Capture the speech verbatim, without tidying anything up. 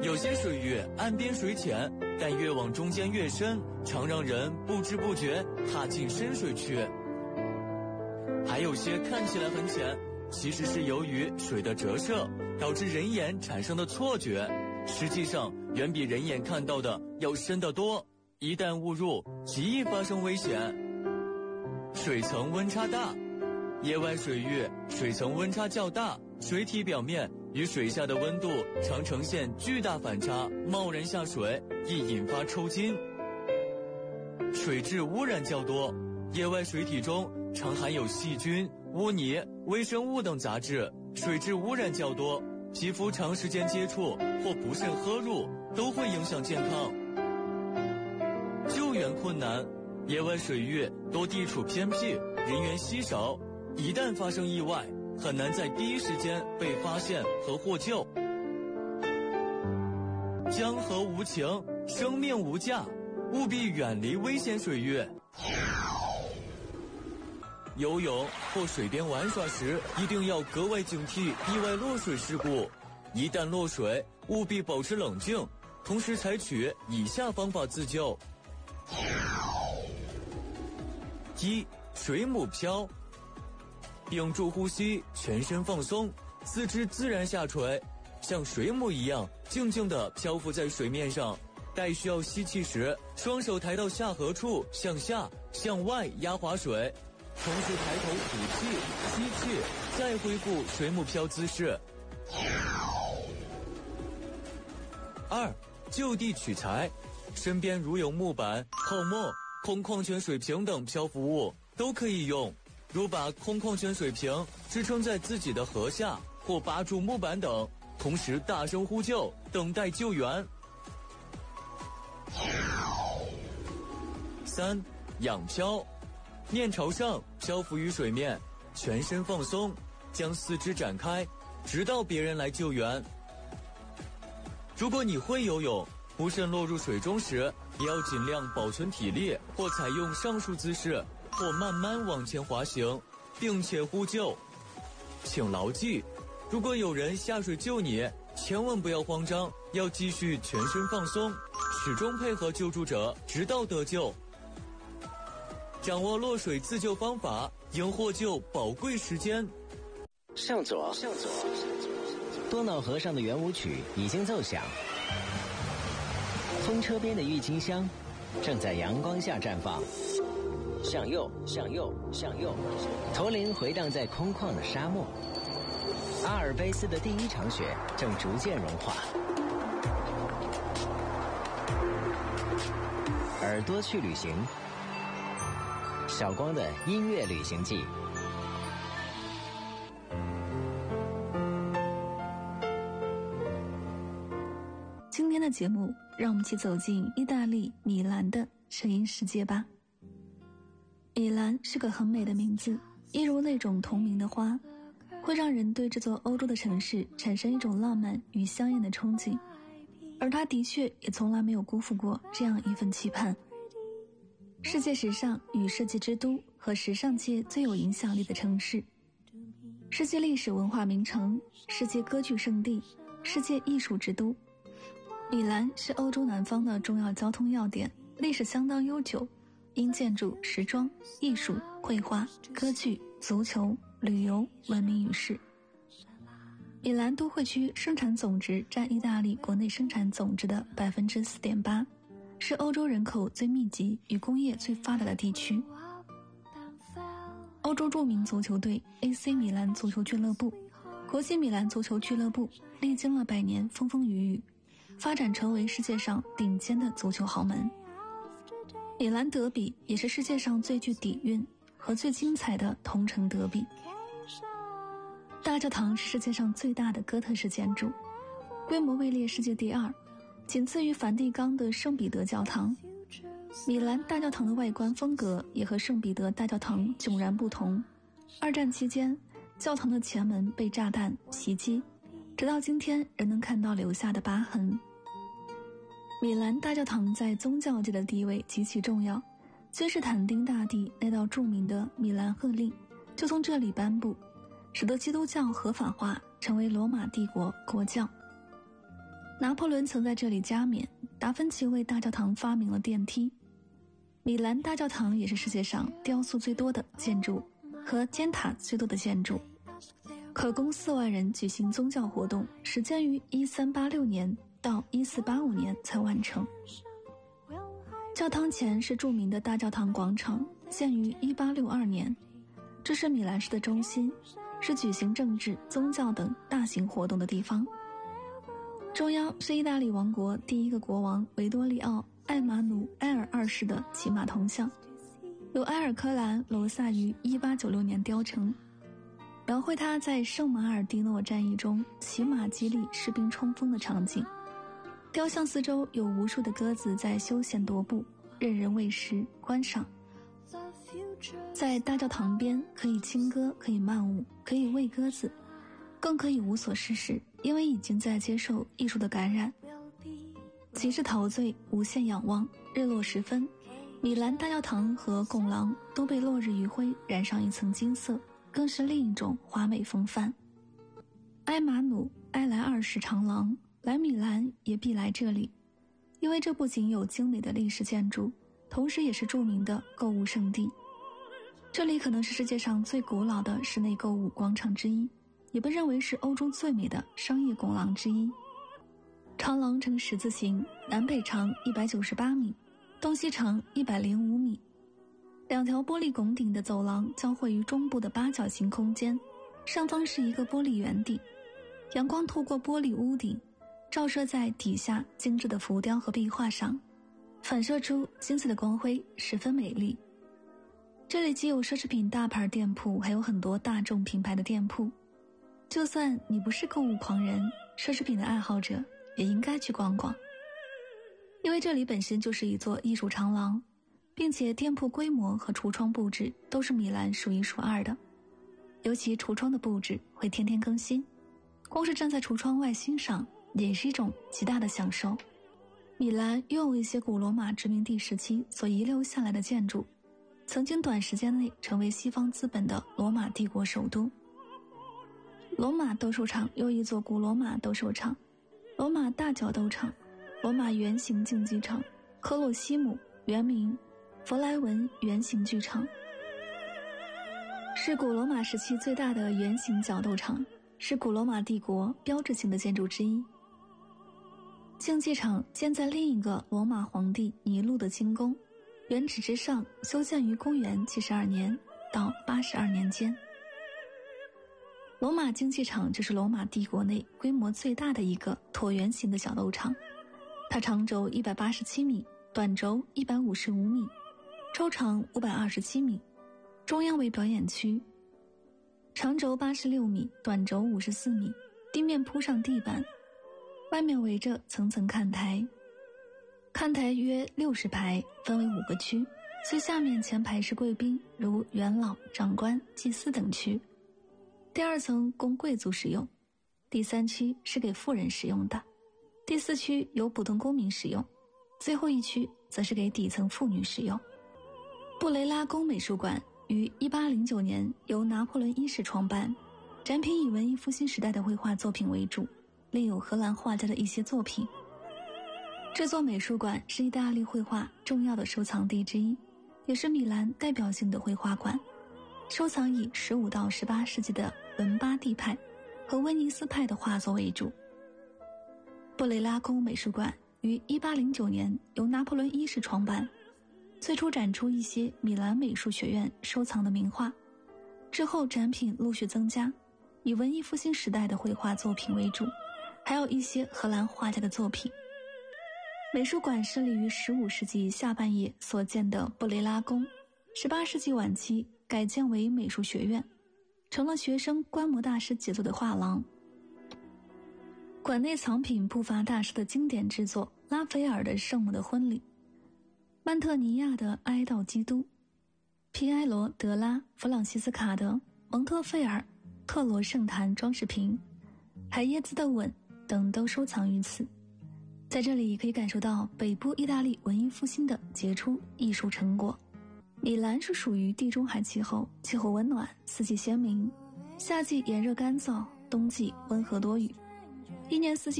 有些水域岸边水浅，但越往中间越深，常让人不知不觉踏进深水区。还有些看起来很浅，其实是由于水的折射导致人眼产生的错觉，实际上远比人眼看到的要深得多，一旦误入，极易发生危险。水层温差大，野外水域水层温差较大，水体表面与水下的温度常呈现巨大反差，贸然下水易引发抽筋。水质污染较多，野外水体中常含有细菌、污泥、微生物等杂质，水质污染较多，皮肤长时间接触或不慎喝入都会影响健康。救援困难，野外水域多地处偏僻，人员稀少，一旦发生意外，很难在第一时间被发现和获救。江河无情，生命无价，务必远离危险水域。游泳或水边玩耍时，一定要格外警惕意外落水事故。一旦落水，务必保持冷静，同时采取以下方法自救。一、水母漂。屏住呼吸，全身放松，四肢自然下垂，像水母一样静静地漂浮在水面上。待需要吸气时，双手抬到下颌处，向下、向外压滑水，同时抬头吐气、吸气，再恢复水母漂姿势。二、就地取材，身边如有木板、泡沫、空矿泉水瓶等漂浮物都可以用，如把空矿泉水瓶支撑在自己的颌下，或扒住木板等，同时大声呼救，等待救援。三、仰漂，面朝上漂浮于水面，全身放松，将四肢展开，直到别人来救援。如果你会游泳，不慎落入水中时，也要尽量保存体力，或采用上述姿势，或慢慢往前滑行，并且呼救。请牢记，如果有人下水救你，千万不要慌张，要继续全身放松，始终配合救助者，直到得救。掌握落水自救方法，赢获救宝贵时间。 向左，向左。多瑙河上的圆舞曲已经奏响，风车边的郁金香正在阳光下绽放。向右，向右，向右。驼铃回荡在空旷的沙漠。阿尔卑斯的第一场雪正逐渐融化。耳朵去旅行，小光的音乐旅行记。 今天的节目，让我们一起走进意大利米兰的声音世界吧。米兰是个很美的名字，一如那种同名的花，会让人对这座欧洲的城市产生一种浪漫与香艳的憧憬，而它的确也从来没有辜负过这样一份期盼。世界时尚与设计之都和时尚界最有影响力的城市，世界历史文化名城，世界歌剧圣地，世界艺术之都。米兰是欧洲南方的重要交通要点，历史相当悠久，因建筑、时装、艺术、绘画、歌剧、足球、旅游闻名于世。米兰都会区生产总值占意大利国内生产总值的 百分之四点八， 是欧洲人口最密集与工业最发达的地区。欧洲著名足球队 A C 米兰足球俱乐部、国际米兰足球俱乐部历经了百年风风雨雨，发展成为世界上顶尖的足球豪门。米兰德比也是世界上最具底蕴和最精彩的同城德比。大教堂是世界上最大的哥特式建筑，规模位列世界第二，仅次于梵蒂冈的圣彼得教堂。米兰大教堂的外观风格也和圣彼得大教堂迥然不同。二战期间，教堂的前门被炸弹袭击，直到今天仍能看到留下的疤痕。米兰大教堂在宗教界的地位极其重要，君士坦丁大帝那道著名的米兰贺令就从这里颁布，使得基督教合法化，成为罗马帝国国教。 拿破仑曾在这里加冕，达芬奇为大教堂发明了电梯。米兰大教堂也是世界上雕塑最多的建筑和尖塔最多的建筑，可供四万人举行宗教活动，始建于一三八六年到一四八五年才完成。教堂前是著名的大教堂广场，建于一八六二年，这是米兰市的中心，是举行政治、宗教等大型活动的地方。中央是意大利王国第一个国王维多利奥·艾马努埃尔二世的骑马铜像，由埃尔科兰·罗萨于一八九六年雕成，描绘他在圣马尔蒂诺战役中骑马激励士兵冲锋的场景。雕像四周有无数的鸽子在休闲踱步，任人喂食观赏。在大教堂边可以轻歌，可以慢舞，可以喂鸽子，更可以无所事事，因为已经在接受艺术的感染。极致陶醉，无限仰望。日落时分，米兰大教堂和拱廊都被落日余晖染上一层金色，更是另一种华美风范。埃马努埃莱二世长廊，来米兰也必来这里，因为这不仅有精美的历史建筑，同时也是著名的购物圣地。这里可能是世界上最古老的室内购物广场之一，也被认为是欧洲最美的商业拱廊之一。长廊呈十字形，南北长一百九十八米，东西长一百零五米。两条玻璃拱顶的走廊交汇于中部的八角形空间，上方是一个玻璃圆顶，阳光透过玻璃屋顶，照射在底下精致的浮雕和壁画上，反射出金色的光辉，十分美丽。这里既有奢侈品大牌店铺，还有很多大众品牌的店铺。就算你不是购物狂人，奢侈品的爱好者也应该去逛逛，因为这里本身就是一座艺术长廊，并且店铺规模和橱窗布置都是米兰数一数二的，尤其橱窗的布置会天天更新，光是站在橱窗外欣赏也是一种极大的享受。米兰拥有一些古罗马殖民地时期所遗留下来的建筑，曾经短时间内成为西方资本的罗马帝国首都。罗马斗兽场又一座古罗马斗兽场，罗马大角斗场，罗马圆形竞技场，科洛西姆原名弗莱文圆形剧场，是古罗马时期最大的圆形角斗场，是古罗马帝国标志性的建筑之一。竞技场建在另一个罗马皇帝尼禄的金宫，原址之上，修建于公元七十二年到八十二年间。罗马竞技场就是罗马帝国内规模最大的一个椭圆形的小斗场，它长轴一百八十七米，短轴一百五十五米，周长五百二十七米，中央为表演区，长轴八十六米，短轴五十四米，地面铺上地板，外面围着层层看台，看台约六十排，分为五个区，最下面前排是贵宾，如元老、长官、祭司等区，第二层供贵族使用，第三区是给富人使用的，第四区由普通公民使用，最后一区则是给底层妇女使用。布雷拉宫美术馆于一八零九年由拿破仑一世创办，展品以文艺复兴时代的绘画作品为主，另有荷兰画家的一些作品。这座美术馆是意大利绘画重要的收藏地之一，也是米兰代表性的绘画馆，收藏以十五到十八世纪的文巴第派和威尼斯派的画作为主。布雷拉宫美术馆于一八零九年由拿破仑一世创办，最初展出一些米兰美术学院收藏的名画，之后展品陆续增加，以文艺复兴时代的绘画作品为主，还有一些荷兰画家的作品。美术馆设立于十五世纪下半叶所建的布雷拉宫，十八世纪晚期改建为美术学院，成了学生观摩大师杰作的画廊。馆内藏品不乏大师的经典之作，拉斐尔的《圣母的婚礼》，曼特尼亚的《哀悼基督》，皮埃罗·德拉·弗朗西斯卡的蒙特费尔特罗圣坛装饰品，海耶兹的吻等都收藏于此。在这里可以感受到北部意大利文艺复兴的杰出艺术成果。米兰是属于地中海气候，气候温暖，四季鲜明，夏季炎热干燥，冬季温和多雨，一年四季